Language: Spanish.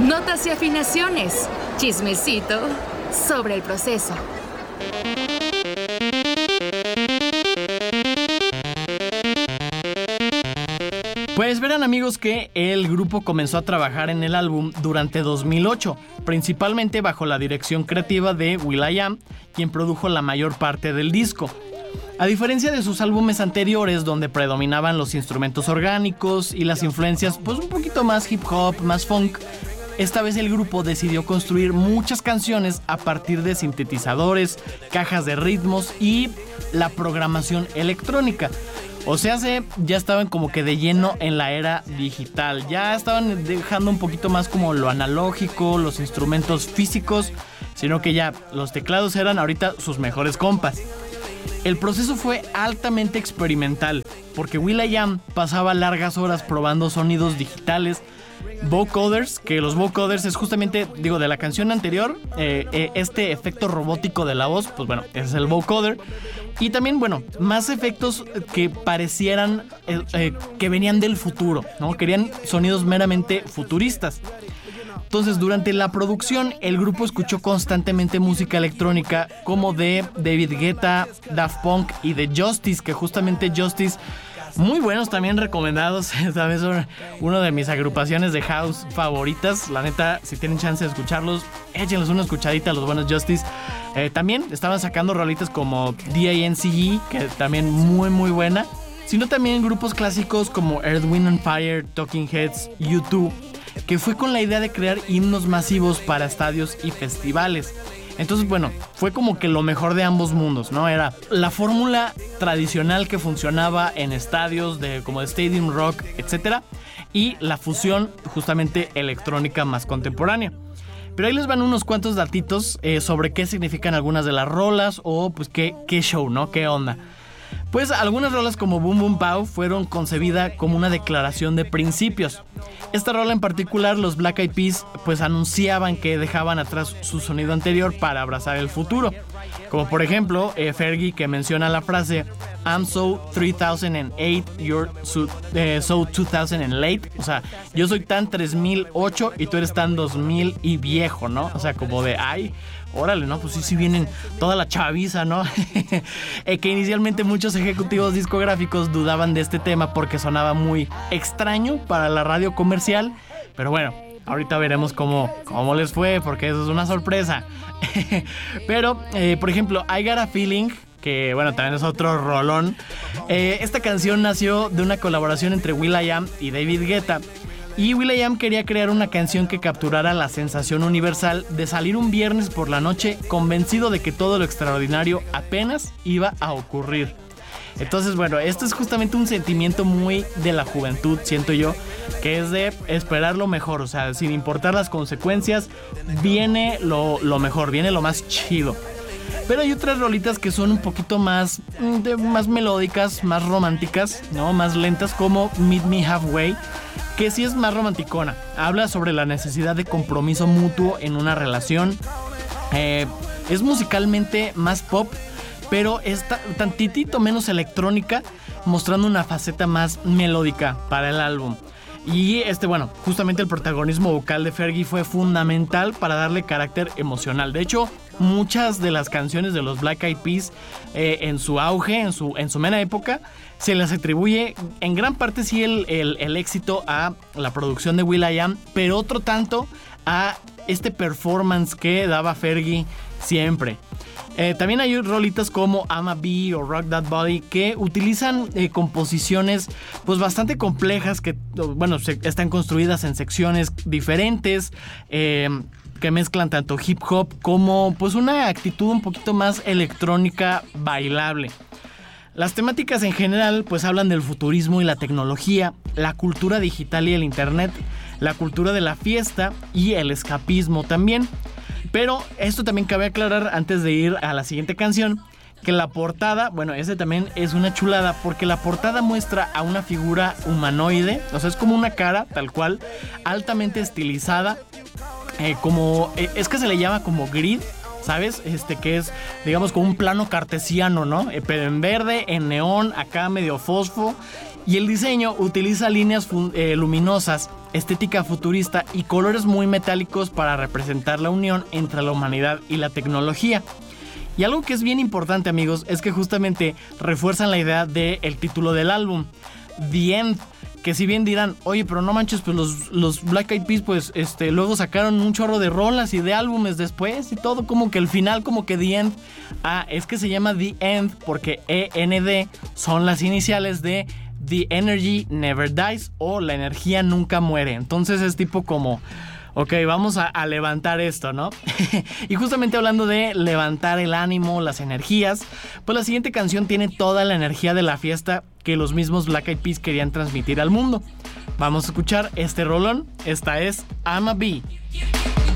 Notas y afinaciones. Chismecito sobre el proceso. Pues verán, amigos, que el grupo comenzó a trabajar en el álbum durante 2008, principalmente bajo la dirección creativa de will.i.am, quien produjo la mayor parte del disco. A diferencia de sus álbumes anteriores, donde predominaban los instrumentos orgánicos y las influencias pues un poquito más hip hop, más funk, esta vez el grupo decidió construir muchas canciones a partir de sintetizadores, cajas de ritmos y la programación electrónica. O sea, ya estaban como que de lleno en la era digital. Ya estaban dejando un poquito más como lo analógico, los instrumentos físicos, sino que ya los teclados eran ahorita sus mejores compas. El proceso fue altamente experimental, porque will.i.am pasaba largas horas probando sonidos digitales, vocoders, que los vocoders es justamente, digo, de la canción anterior, este efecto robótico de la voz, pues bueno, ese es el vocoder. Y también, bueno, más efectos que parecieran que venían del futuro, ¿no? Querían sonidos meramente futuristas. Entonces, durante la producción, el grupo escuchó constantemente música electrónica como de David Guetta, Daft Punk y de Justice, que justamente Justice, muy buenos también, recomendados. También son una de mis agrupaciones de house favoritas. La neta, si tienen chance de escucharlos, échenles una escuchadita a los buenos Justice. También estaban sacando rolitas como D.A.N.C.E., que también muy buena. Sino también grupos clásicos como Earth, Wind & Fire, Talking Heads, U2, que fue con la idea de crear himnos masivos para estadios y festivales. Entonces, bueno, fue como que lo mejor de ambos mundos, ¿no? Era la fórmula tradicional que funcionaba en estadios como de Stadium Rock, etc. Y la fusión justamente electrónica más contemporánea. Pero ahí les van unos cuantos datitos sobre qué significan algunas de las rolas o pues qué show, ¿no? ¿Qué onda? Pues algunas rolas como Boom Boom Pow fueron concebidas como una declaración de principios. Esta rola en particular, los Black Eyed Peas pues anunciaban que dejaban atrás su sonido anterior para abrazar el futuro. Como por ejemplo, Fergie, que menciona la frase I'm so 3008, you're so 2000 late. O sea, yo soy tan 3008 y tú eres tan 2000 y viejo, ¿no? O sea, como de, ay, órale, ¿no? Pues sí vienen toda la chaviza, ¿no? Que inicialmente muchos ejecutivos discográficos dudaban de este tema porque sonaba muy extraño para la radio comercial. Pero bueno, ahorita veremos cómo les fue, porque eso es una sorpresa. Pero, por ejemplo, I Got a Feeling, que bueno, también es otro rolón. Esta canción nació de una colaboración entre will.i.am y David Guetta. Y will.i.am quería crear una canción que capturara la sensación universal de salir un viernes por la noche convencido de que todo lo extraordinario apenas iba a ocurrir. Entonces, bueno, esto es justamente un sentimiento muy de la juventud, siento yo, que es de esperar lo mejor, o sea, sin importar las consecuencias, viene lo mejor, viene lo más chido. Pero hay otras rolitas que son un poquito más melódicas, más románticas, ¿no? Más lentas, como Meet Me Halfway, que sí es más romanticona. Habla sobre la necesidad de compromiso mutuo en una relación. Es musicalmente más pop, pero es tantitito menos electrónica, mostrando una faceta más melódica para el álbum. Y bueno, justamente el protagonismo vocal de Fergie fue fundamental para darle carácter emocional. De hecho, muchas de las canciones de los Black Eyed Peas en su auge, en su mera época, se les atribuye en gran parte sí el éxito a la producción de will.i.am, pero otro tanto a este performance que daba Fergie siempre. También hay rolitas como I'm a Bee o Rock That Body que utilizan composiciones pues bastante complejas que, bueno, están construidas en secciones diferentes, que mezclan tanto hip hop como pues una actitud un poquito más electrónica bailable. Las temáticas en general pues hablan del futurismo y la tecnología, la cultura digital y el internet, la cultura de la fiesta y el escapismo también. Pero esto también cabe aclarar antes de ir a la siguiente canción, que la portada, bueno, ese también es una chulada, porque la portada muestra a una figura humanoide, o sea, es como una cara tal cual, altamente estilizada, es que se le llama como grid, ¿sabes? Que es, digamos, como un plano cartesiano, ¿no? Pero en verde, en neón, acá medio fosfo. Y el diseño utiliza líneas luminosas, estética futurista y colores muy metálicos para representar la unión entre la humanidad y la tecnología. Y algo que es bien importante, amigos, es que justamente refuerzan la idea del título del álbum, The End. Que si bien dirán, oye, pero no manches, pues los Black Eyed Peas, pues luego sacaron un chorro de rolas y de álbumes después y todo, como que el final, como que The End. Es que se llama The End porque END son las iniciales de The Energy Never Dies, o la energía nunca muere. Entonces es tipo como, ok, vamos a levantar esto, ¿no? Y justamente hablando de levantar el ánimo, las energías, pues la siguiente canción tiene toda la energía de la fiesta que los mismos Black Eyed Peas querían transmitir al mundo. Vamos a escuchar este rolón. Esta es I'm a Bee.